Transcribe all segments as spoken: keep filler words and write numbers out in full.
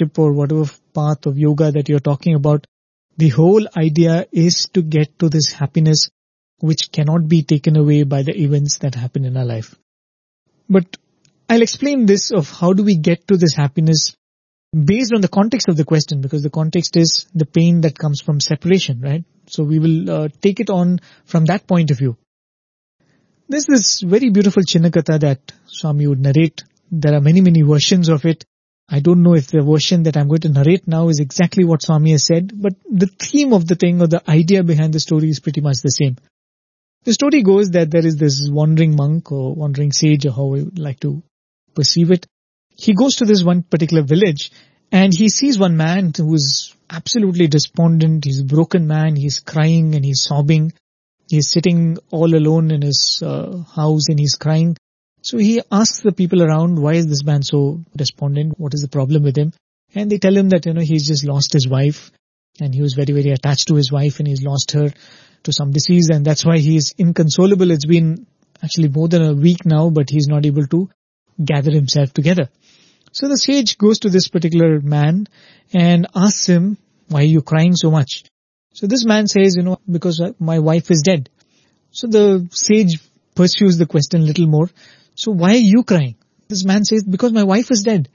membership or whatever path of yoga that you're talking about, the whole idea is to get to this happiness which cannot be taken away by the events that happen in our life. But I'll explain this of how do we get to this happiness based on the context of the question, because the context is the pain that comes from separation, right? So we will uh, take it on from that point of view. There's this very beautiful Chinnakatha that Swami would narrate. There are many, many versions of it. I don't know if the version that I'm going to narrate now is exactly what Swami has said, but the theme of the thing or the idea behind the story is pretty much the same. The story goes that there is this wandering monk or wandering sage, or how I would like to perceive it. He goes to this one particular village and he sees one man who is absolutely despondent. He's a broken man. He's crying and he's sobbing. He's sitting all alone in his uh, house and he's crying. So he asks the people around, why is this man so despondent? What is the problem with him? And they tell him that, you know, he's just lost his wife and he was very, very attached to his wife and he's lost her to some disease and that's why he is inconsolable. It's been actually more than a week now, but he's not able to gather himself together. So the sage goes to this particular man and asks him, why are you crying so much? So this man says, you know, because my wife is dead. So the sage pursues the question a little more. So why are you crying? This man says, because my wife is dead.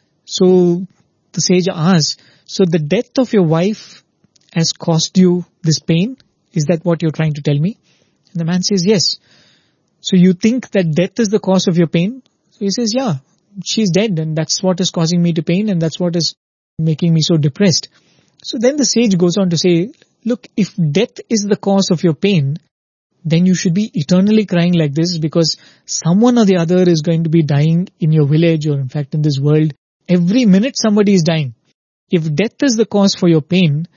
So the sage asks, so the death of your wife has caused you this pain? Is that what you're trying to tell me? And the man says, yes. So you think that death is the cause of your pain? So he says, yeah, she's dead and that's what is causing me to pain and that's what is making me so depressed. So then the sage goes on to say, look, if death is the cause of your pain, then you should be eternally crying like this because someone or the other is going to be dying in your village or in fact in this world. Every minute somebody is dying. If death is the cause for your pain,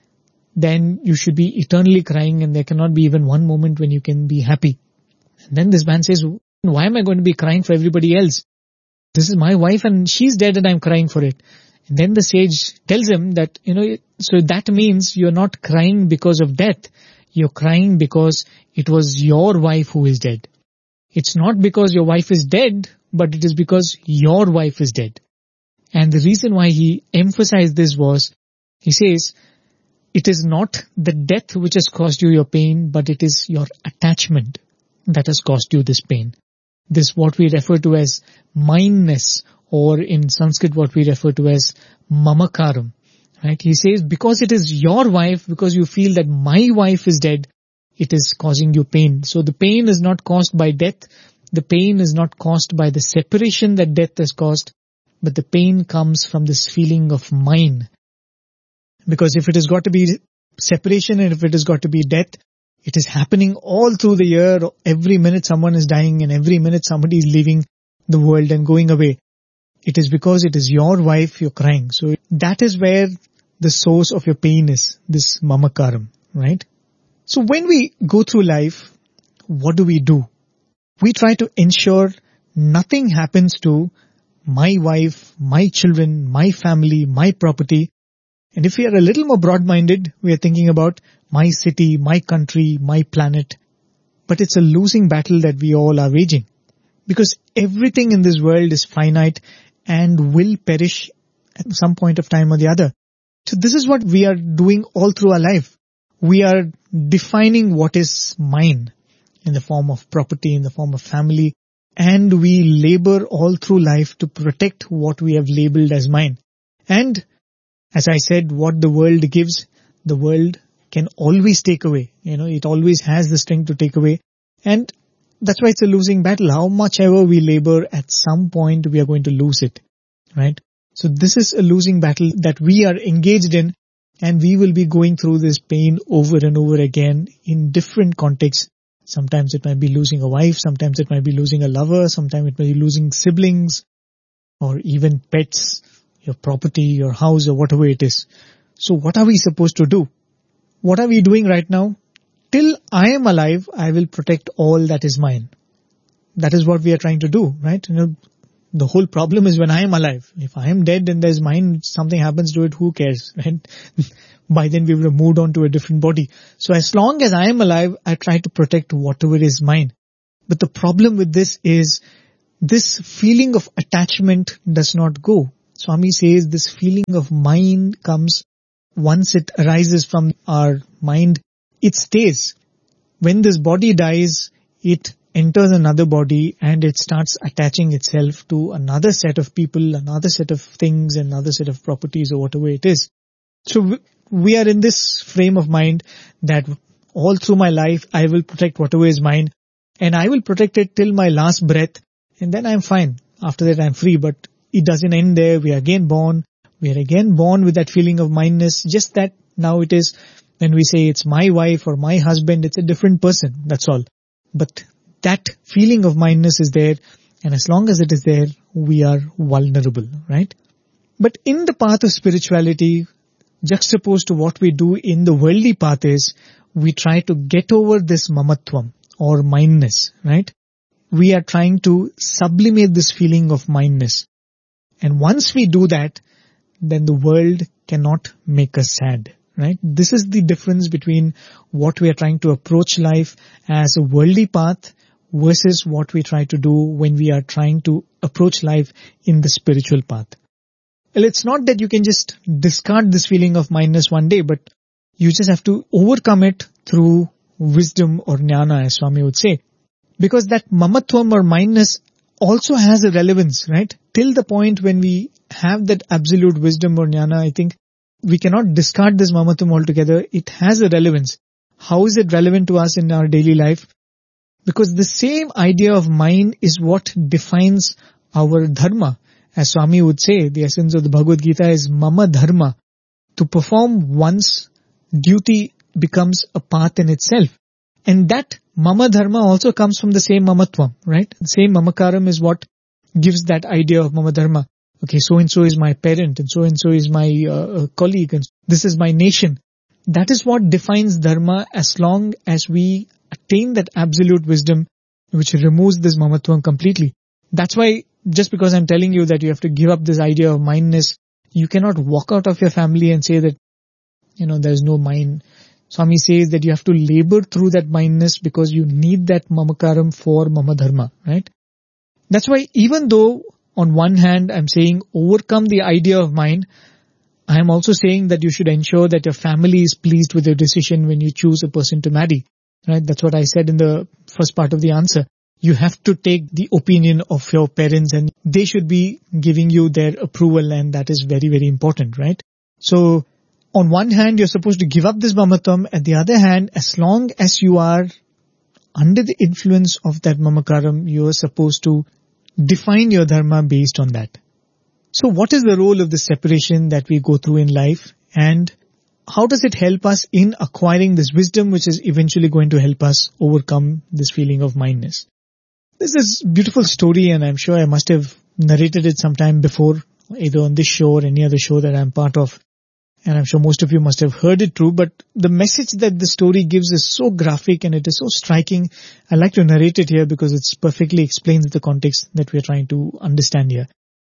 then you should be eternally crying and there cannot be even one moment when you can be happy. And then this man says, why am I going to be crying for everybody else? This is my wife and she's dead and I'm crying for it. And then the sage tells him that, you know, so that means you're not crying because of death. You're crying because it was your wife who is dead. It's not because your wife is dead, but it is because your wife is dead. And the reason why he emphasized this was, he says, it is not the death which has caused you your pain, but it is your attachment that has caused you this pain. This what we refer to as mindness, or in Sanskrit what we refer to as mamakaram. Right? He says, because it is your wife, because you feel that my wife is dead, it is causing you pain. So the pain is not caused by death. The pain is not caused by the separation that death has caused, but the pain comes from this feeling of mine. Because if it has got to be separation and if it has got to be death, it is happening all through the year. Every minute someone is dying and every minute somebody is leaving the world and going away. It is because it is your wife you're crying. So that is where the source of your pain is, this mamakaram, right? So when we go through life, what do we do? We try to ensure nothing happens to my wife, my children, my family, my property. And if we are a little more broad-minded, we are thinking about my city, my country, my planet. But it's a losing battle that we all are waging. Because everything in this world is finite and will perish at some point of time or the other. So this is what we are doing all through our life. We are defining what is mine in the form of property, in the form of family, and we labor all through life to protect what we have labeled as mine. And as I said, what the world gives, the world can always take away. You know, it always has the strength to take away. And that's why it's a losing battle. How much ever we labor, at some point we are going to lose it, right? So this is a losing battle that we are engaged in, and we will be going through this pain over and over again in different contexts. Sometimes it might be losing a wife, sometimes it might be losing a lover, sometimes it might be losing siblings, or even pets, your property, your house, or whatever it is. So what are we supposed to do? What are we doing right now? Till I am alive, I will protect all that is mine. That is what we are trying to do, right? You know, the whole problem is when I am alive. If I am dead and there's mine, something happens to it, who cares, right? By then we would have moved on to a different body. So as long as I am alive, I try to protect whatever is mine. But the problem with this is, this feeling of attachment does not go. Swami says this feeling of mind comes once it arises from our mind, it stays. When this body dies, it enters another body and it starts attaching itself to another set of people, another set of things, another set of properties or whatever it is. So we are in this frame of mind that all through my life I will protect whatever is mine and I will protect it till my last breath and then I'm fine. After that I'm free, but it doesn't end there. We are again born. We are again born with that feeling of mindness, just that now it is, when we say it's my wife or my husband, it's a different person, that's all. But that feeling of mindness is there, and as long as it is there, we are vulnerable, right? But in the path of spirituality, juxtaposed to what we do in the worldly path is, we try to get over this mamatvam or mindness, right? We are trying to sublimate this feeling of mindness. And once we do that, then the world cannot make us sad, right? This is the difference between what we are trying to approach life as a worldly path versus what we try to do when we are trying to approach life in the spiritual path. Well, it's not that you can just discard this feeling of mindness one day, but you just have to overcome it through wisdom or jnana, as Swami would say. Because that mamatvam or mindness also has a relevance, right? Till the point when we have that absolute wisdom or jnana, I think we cannot discard this mamatvam altogether. It has a relevance. How is it relevant to us in our daily life? Because the same idea of mind is what defines our dharma. As Swami would say, the essence of the Bhagavad Gita is mama dharma. To perform one's duty becomes a path in itself. And that mama dharma also comes from the same mamatvam, right? The same mamakaram is what gives that idea of mama dharma. Okay, so-and-so is my parent and so-and-so is my uh, colleague and this is my nation. That is what defines dharma as long as we attain that absolute wisdom which removes this mamatvam completely. That's why just because I'm telling you that you have to give up this idea of mindness, you cannot walk out of your family and say that, you know, there's no mind. Swami says that you have to labor through that mindness because you need that mamakaram for mama dharma, right? That's why even though on one hand I'm saying overcome the idea of mind, I am also saying that you should ensure that your family is pleased with your decision when you choose a person to marry, right? That's what I said in the first part of the answer. You have to take the opinion of your parents and they should be giving you their approval, and that is very, very important, right? So on one hand, you're supposed to give up this mamatam. At the other hand, as long as you are under the influence of that mamakaram, you are supposed to define your dharma based on that. So what is the role of the separation that we go through in life, and how does it help us in acquiring this wisdom which is eventually going to help us overcome this feeling of mindness? This is a beautiful story, and I'm sure I must have narrated it sometime before, either on this show or any other show that I'm part of. And I'm sure most of you must have heard it too, but the message that the story gives is so graphic and it is so striking. I like to narrate it here because it perfectly explains the context that we're trying to understand here.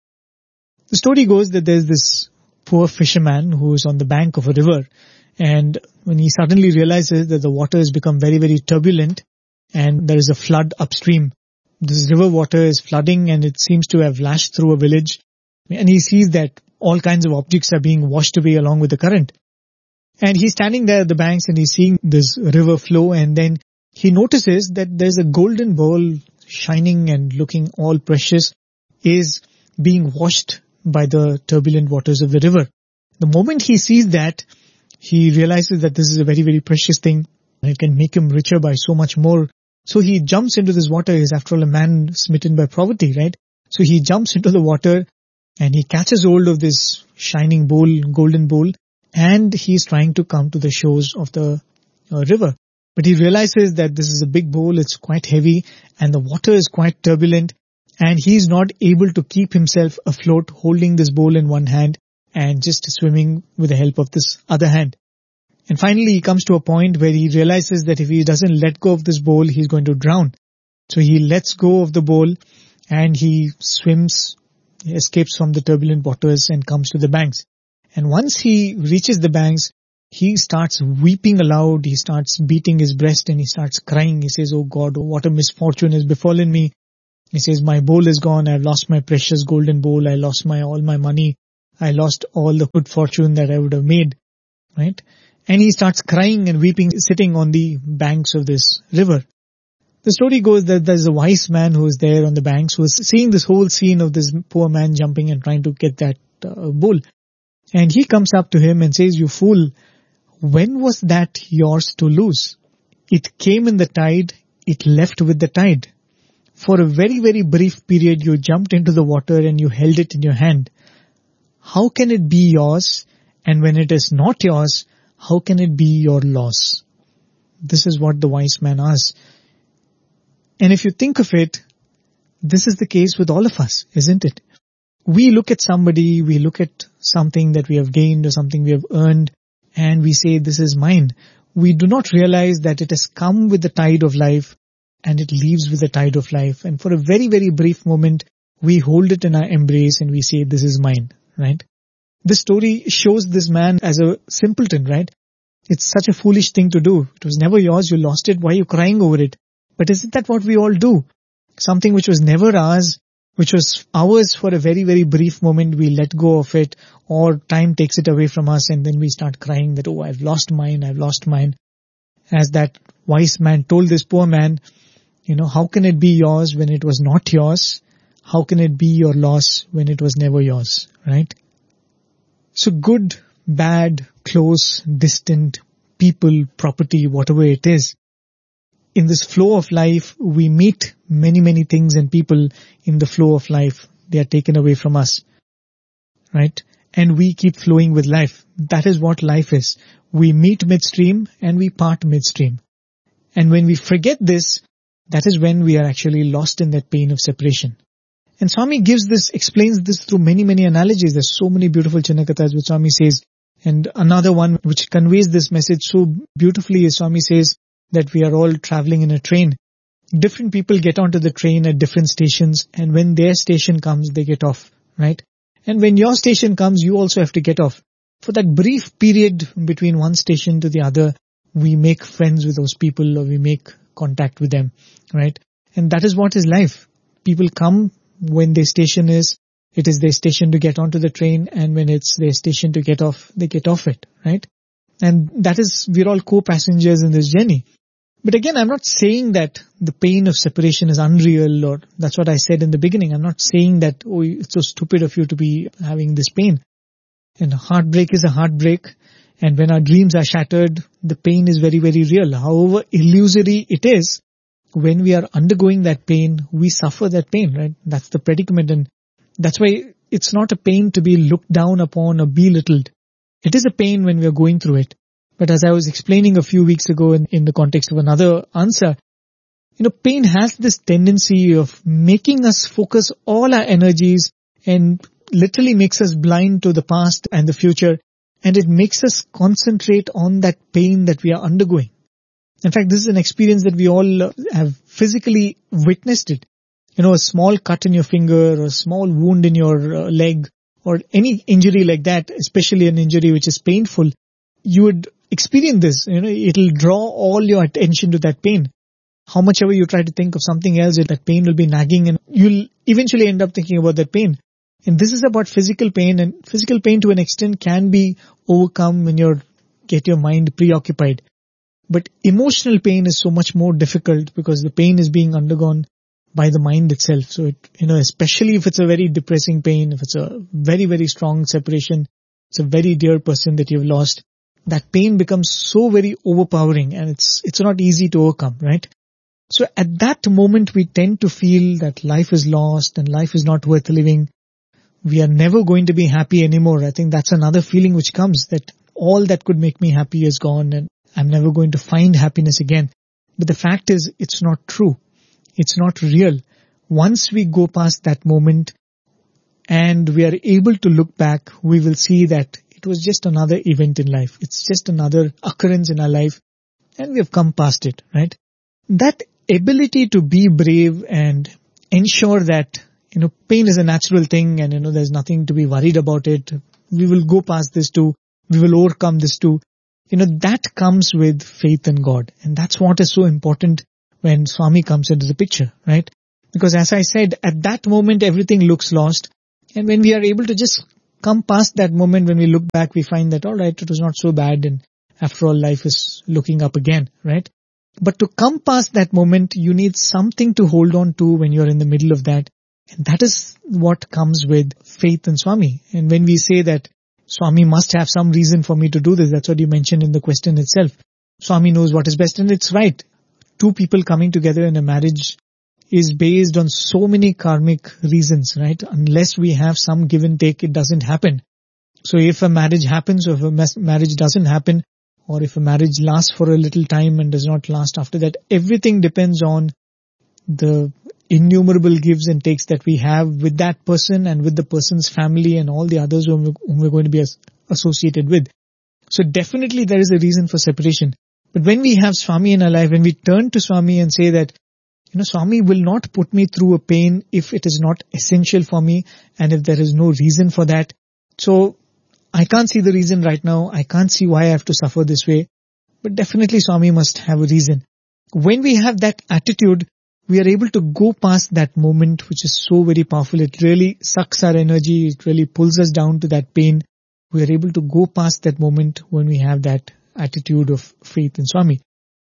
The story goes that there's this poor fisherman who is on the bank of a river, and when he suddenly realizes that the water has become very, very turbulent and there is a flood upstream. This river water is flooding and it seems to have lashed through a village, and he sees that all kinds of objects are being washed away along with the current. And he's standing there at the banks and he's seeing this river flow, and then he notices that there's a golden bowl shining and looking all precious is being washed by the turbulent waters of the river. The moment he sees that, he realizes that this is a very, very precious thing. It can make him richer by so much more. So he jumps into this water. He's after all a man smitten by poverty, right? So he jumps into the water and he catches hold of this shining bowl, golden bowl, and he's trying to come to the shores of the uh, river. But he realizes that this is a big bowl, it's quite heavy, and the water is quite turbulent, and he's not able to keep himself afloat holding this bowl in one hand and just swimming with the help of this other hand. And finally he comes to a point where he realizes that if he doesn't let go of this bowl, he's going to drown. So he lets go of the bowl and he swims, escapes from the turbulent waters and comes to the banks. And once he reaches the banks, he starts weeping aloud, he starts beating his breast and he starts crying. He says, "Oh God, what a misfortune has befallen me." He says, my bowl is gone. I've lost my precious golden bowl. I lost my all my money. I lost all the good fortune that I would have made. Right? And he starts crying and weeping, sitting on the banks of this river. The story goes that there's a wise man who is there on the banks who is seeing this whole scene of this poor man jumping and trying to get that uh, bowl. And he comes up to him and says, you fool, when was that yours to lose? It came in the tide, it left with the tide. For a very, very brief period, you jumped into the water and you held it in your hand. How can it be yours? And when it is not yours, how can it be your loss? This is what the wise man asks. And if you think of it, this is the case with all of us, isn't it? We look at somebody, we look at something that we have gained or something we have earned, and we say, this is mine. We do not realize that it has come with the tide of life, and it leaves with the tide of life. And for a very, very brief moment, we hold it in our embrace and we say, this is mine, right? This story shows this man as a simpleton, right? It's such a foolish thing to do. It was never yours, you lost it, why are you crying over it? But isn't that what we all do? Something which was never ours, which was ours for a very, very brief moment, we let go of it, or time takes it away from us, and then we start crying that, oh, I've lost mine, I've lost mine. As that wise man told this poor man, you know, how can it be yours when it was not yours? How can it be your loss when it was never yours, right? So good, bad, close, distant, people, property, whatever it is, in this flow of life, we meet many, many things and people in the flow of life. They are taken away from us, right? And we keep flowing with life. That is what life is. We meet midstream and we part midstream. And when we forget this, that is when we are actually lost in that pain of separation. And Swami gives this, explains this through many, many analogies. There's so many beautiful Chinakathas which Swami says. And another one which conveys this message so beautifully is Swami says, that we are all traveling in a train. Different people get onto the train at different stations, and when their station comes, they get off, right? And when your station comes, you also have to get off. For that brief period between one station to the other, we make friends with those people or we make contact with them, right? And that is what is life. People come when their station is, it is their station to get onto the train, and when it's their station to get off, they get off it, right? And that is, we're all co-passengers in this journey. But again, I'm not saying that the pain of separation is unreal, or that's what I said in the beginning. I'm not saying that, oh, it's so stupid of you to be having this pain. And heartbreak is a heartbreak. And when our dreams are shattered, the pain is very, very real. However illusory it is, when we are undergoing that pain, we suffer that pain, right? That's the predicament. And that's why it's not a pain to be looked down upon or belittled. It is a pain when we are going through it. But as I was explaining a few weeks ago in, in the context of another answer, you know, pain has this tendency of making us focus all our energies and literally makes us blind to the past and the future. And it makes us concentrate on that pain that we are undergoing. In fact, this is an experience that we all have physically witnessed it. You know, a small cut in your finger or a small wound in your uh, leg or any injury like that, especially an injury which is painful, you would experience this. You know, it'll draw all your attention to that pain. How much ever you try to think of something else, that pain will be nagging and you'll eventually end up thinking about that pain. And this is about physical pain, and physical pain to an extent can be overcome when you get your mind preoccupied. But emotional pain is so much more difficult because the pain is being undergone by the mind itself. So, it, you know, especially if it's a very depressing pain, if it's a very, very strong separation, it's a very dear person that you've lost, that pain becomes so very overpowering and it's it's not easy to overcome, right? So at that moment, we tend to feel that life is lost and life is not worth living. We are never going to be happy anymore. I think that's another feeling which comes, that all that could make me happy is gone and I'm never going to find happiness again. But the fact is, it's not true. It's not real. Once we go past that moment and we are able to look back, we will see that it was just another event in life. It's just another occurrence in our life and we have come past it, right? That ability to be brave and ensure that, you know, pain is a natural thing and, you know, there's nothing to be worried about it. We will go past this too. We will overcome this too. You know, that comes with faith in God. And that's what is so important when Swami comes into the picture, right? Because as I said, at that moment, everything looks lost. And when we are able to just come past that moment, when we look back, we find that, all right, it was not so bad. And after all, life is looking up again, right? But to come past that moment, you need something to hold on to when you're in the middle of that. And that is what comes with faith in Swami. And when we say that Swami must have some reason for me to do this, that's what you mentioned in the question itself. Swami knows what is best, and it's right. Two people coming together in a marriage is based on so many karmic reasons, right? Unless we have some give and take, it doesn't happen. So if a marriage happens, or if a marriage doesn't happen, or if a marriage lasts for a little time and does not last after that, everything depends on the innumerable gives and takes that we have with that person and with the person's family and all the others whom we're going to be associated with. So definitely there is a reason for separation. But when we have Swami in our life, when we turn to Swami and say that, you know, Swami will not put me through a pain if it is not essential for me and if there is no reason for that. So I can't see the reason right now. I can't see why I have to suffer this way. But definitely Swami must have a reason. When we have that attitude, we are able to go past that moment, which is so very powerful. It really sucks our energy. It really pulls us down to that pain. We are able to go past that moment when we have that attitude of faith in Swami.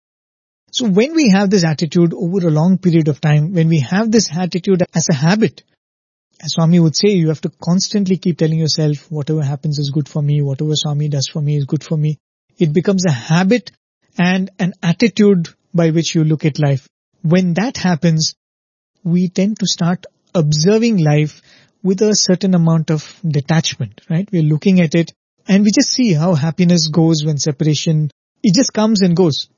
So when we have this attitude over a long period of time, when we have this attitude as a habit, as Swami would say, you have to constantly keep telling yourself, whatever happens is good for me, whatever Swami does for me is good for me. It becomes a habit and an attitude by which you look at life. When that happens, we tend to start observing life with a certain amount of detachment, right? We're looking at it and we just see how happiness goes when separation, it just comes and goes.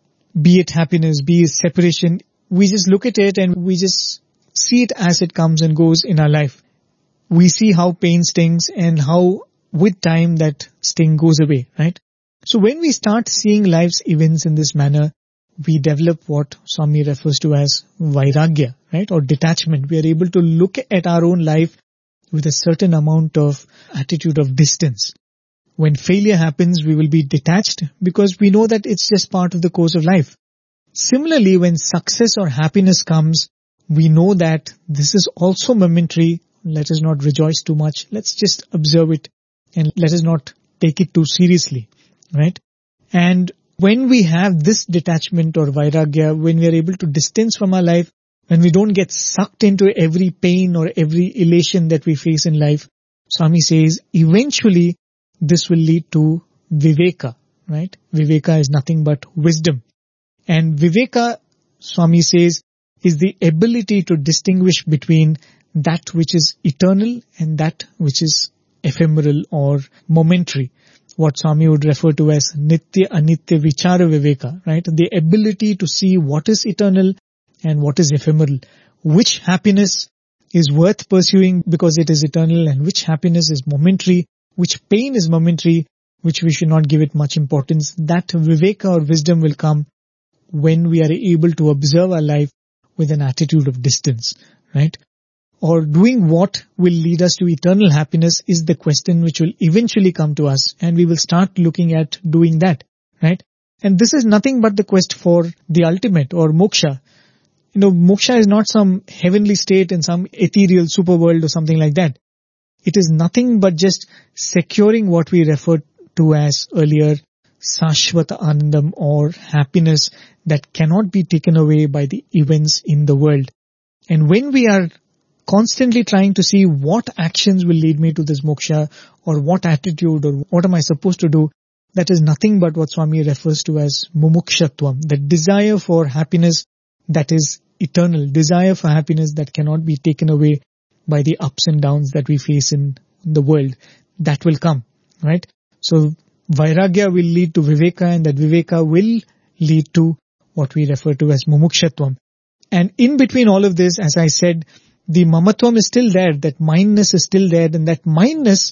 Be it happiness, be it separation, we just look at it and we just see it as it comes and goes in our life. We see how pain stings and how with time that sting goes away, right? So when we start seeing life's events in this manner, we develop what Swami refers to as vairagya, right? Or detachment. We are able to look at our own life with a certain amount of attitude of distance. When failure happens, we will be detached because we know that it's just part of the course of life. Similarly, when success or happiness comes, we know that this is also momentary. Let us not rejoice too much. Let's just observe it and let us not take it too seriously, right? And when we have this detachment or vairagya, when we are able to distance from our life, when we don't get sucked into every pain or every elation that we face in life, Swami says, eventually this will lead to viveka, right? Viveka is nothing but wisdom. And viveka, Swami says, is the ability to distinguish between that which is eternal and that which is ephemeral or momentary. What Swami would refer to as nitya anitya vichara viveka, right? The ability to see what is eternal and what is ephemeral. Which happiness is worth pursuing because it is eternal and which happiness is momentary, which pain is momentary, which we should not give it much importance. That viveka or wisdom will come when we are able to observe our life with an attitude of distance, right? Or doing what will lead us to eternal happiness is the question which will eventually come to us, and we will start looking at doing that, right? And this is nothing but the quest for the ultimate or moksha. You know, moksha is not some heavenly state in some ethereal superworld or something like that. It is nothing but just securing what we referred to as earlier, Sashvata Anandam, or happiness that cannot be taken away by the events in the world. And when we are constantly trying to see what actions will lead me to this moksha, or what attitude, or what am I supposed to do, that is nothing but what Swami refers to as mumukshatvam, the desire for happiness that is eternal, desire for happiness that cannot be taken away by the ups and downs that we face in the world. That will come, right? So vairagya will lead to viveka, and that viveka will lead to what we refer to as mumukshatvam. And in between all of this, as I said, the mamatvam is still there, that mindness is still there, and that mindness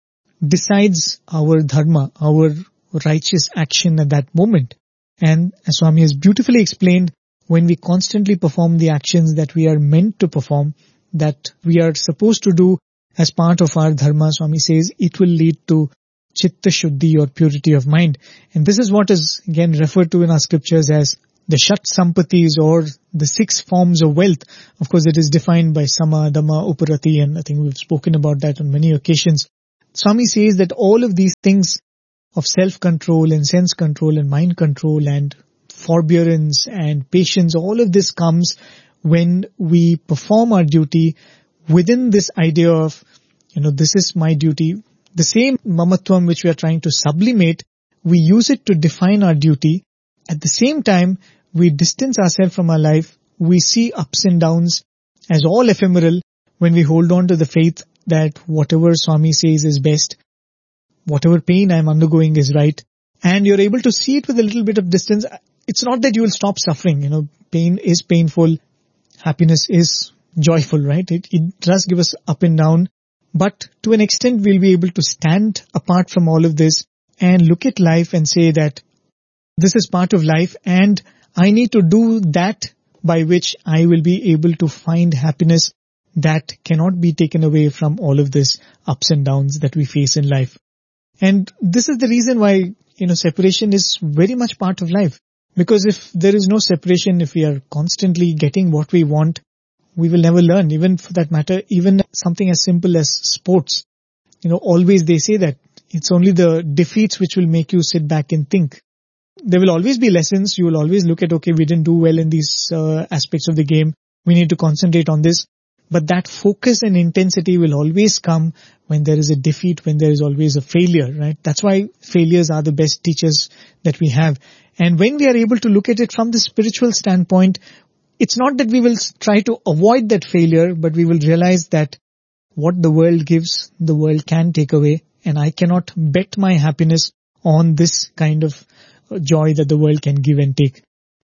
decides our dharma, our righteous action at that moment. And as Swami has beautifully explained, when we constantly perform the actions that we are meant to perform, that we are supposed to do as part of our dharma, Swami says, it will lead to chitta shuddhi or purity of mind. And this is what is again referred to in our scriptures as the Shat Sampatis or the six forms of wealth. Of course, it is defined by Sama, Dhamma, Uparati, and I think we've spoken about that on many occasions. Swami says that all of these things of self-control and sense control and mind control and forbearance and patience, all of this comes when we perform our duty within this idea of, you know, this is my duty. The same mamatvam which we are trying to sublimate, we use it to define our duty. At the same time, we distance ourselves from our life. We see ups and downs as all ephemeral when we hold on to the faith that whatever Swami says is best, whatever pain I'm undergoing is right, and you're able to see it with a little bit of distance. It's not that you will stop suffering. You know, pain is painful. Happiness is joyful, right? It, it does give us up and down. But to an extent, we'll be able to stand apart from all of this and look at life and say that this is part of life and I need to do that by which I will be able to find happiness that cannot be taken away from all of this ups and downs that we face in life. And this is the reason why, you know, separation is very much part of life. Because if there is no separation, if we are constantly getting what we want, we will never learn. Even for that matter, even something as simple as sports. You know, always they say that it's only the defeats which will make you sit back and think. There will always be lessons. You will always look at, okay, we didn't do well in these uh, aspects of the game. We need to concentrate on this. But that focus and intensity will always come when there is a defeat, when there is always a failure, right? That's why failures are the best teachers that we have. And when we are able to look at it from the spiritual standpoint, it's not that we will try to avoid that failure, but we will realize that what the world gives, the world can take away. And I cannot bet my happiness on this kind of joy that the world can give and take.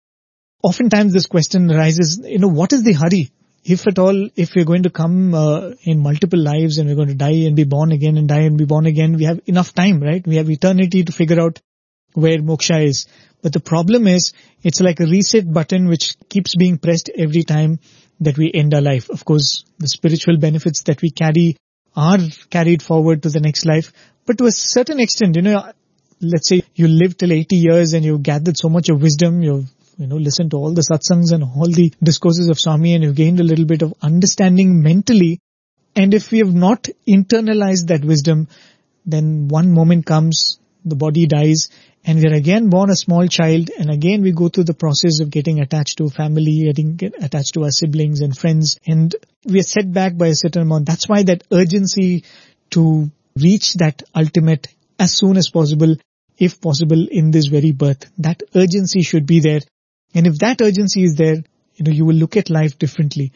Oftentimes this question arises, you know, what is the hurry? If at all, if we're going to come uh, in multiple lives and we're going to die and be born again and die and be born again, we have enough time, right? We have eternity to figure out where moksha is. But the problem is, it's like a reset button which keeps being pressed every time that we end our life. Of course, the spiritual benefits that we carry are carried forward to the next life. But to a certain extent, you know, let's say you live till eighty years and you've gathered so much of wisdom, you've You know, listen to all the satsangs and all the discourses of Swami and you've gained a little bit of understanding mentally. And if we have not internalized that wisdom, then one moment comes, the body dies and we are again born a small child and again we go through the process of getting attached to family, getting get attached to our siblings and friends, and we are set back by a certain amount. That's why that urgency to reach that ultimate as soon as possible, if possible in this very birth, that urgency should be there. And if that urgency is there, you know, you will look at life differently.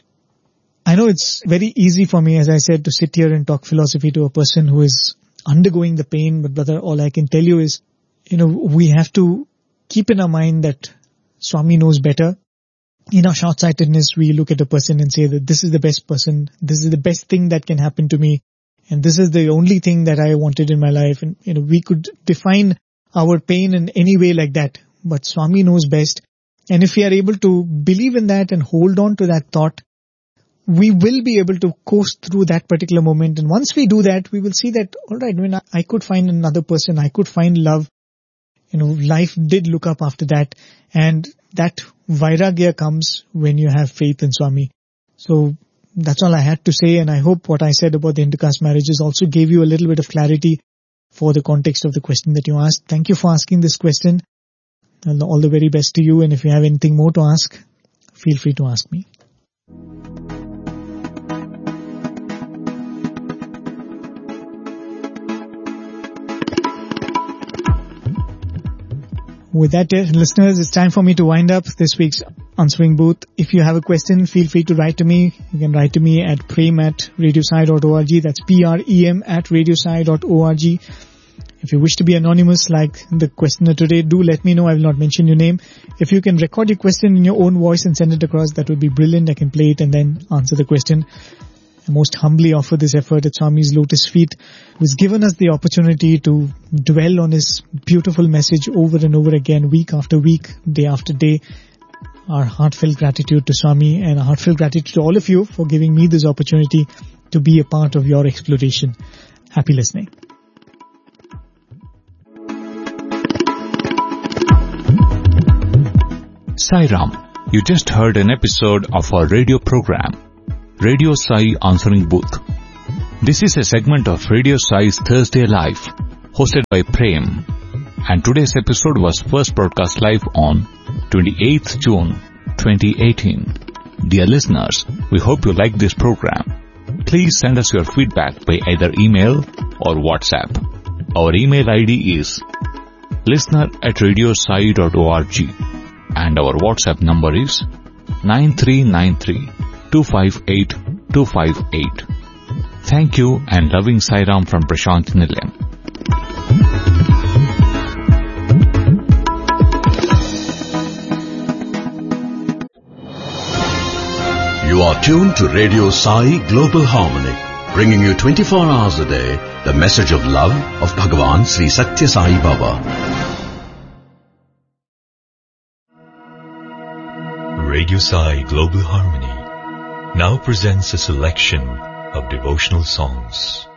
I know it's very easy for me, as I said, to sit here and talk philosophy to a person who is undergoing the pain. But brother, all I can tell you is, you know, we have to keep in our mind that Swami knows better. In our short-sightedness, we look at a person and say that this is the best person. This is the best thing that can happen to me. And this is the only thing that I wanted in my life. And, you know, we could define our pain in any way like that. But Swami knows best. And if we are able to believe in that and hold on to that thought, we will be able to coast through that particular moment. And once we do that, we will see that, all right, when I could find another person, I could find love. You know, life did look up after that. And that vairagya comes when you have faith in Swami. So that's all I had to say. And I hope what I said about the intercaste marriages also gave you a little bit of clarity for the context of the question that you asked. Thank you for asking this question. And all the very best to you. And if you have anything more to ask, feel free to ask me. With that, listeners, it's time for me to wind up this week's Answering Booth. If you have a question, feel free to write to me. You can write to me at prem at radiosai dot org. That's P R E M at radiosai dot org. If you wish to be anonymous like the questioner today, do let me know. I will not mention your name. If you can record your question in your own voice and send it across, that would be brilliant. I can play it and then answer the question. I most humbly offer this effort at Swami's Lotus Feet, who has given us the opportunity to dwell on his beautiful message over and over again, week after week, day after day. Our heartfelt gratitude to Swami and our heartfelt gratitude to all of you for giving me this opportunity to be a part of your exploration. Happy listening. Sai Ram. You just heard an episode of our radio program, Radio Sai Answering Booth. This is a segment of Radio Sai's Thursday Live, hosted by Prem. And today's episode was first broadcast live on twenty-eighth June twenty eighteen. Dear listeners, we hope you like this program. Please send us your feedback by either email or WhatsApp. Our email I D is listener at radiosai dot org and our WhatsApp number is nine three nine three two five eight two five eight. Thank you and loving Sai Ram from Prashant Nilayam. You are tuned to Radio Sai Global Harmony, bringing you twenty-four hours a day the message of love of Bhagavan Sri Satya Sai Baba. Radio Sai Global Harmony now presents a selection of devotional songs.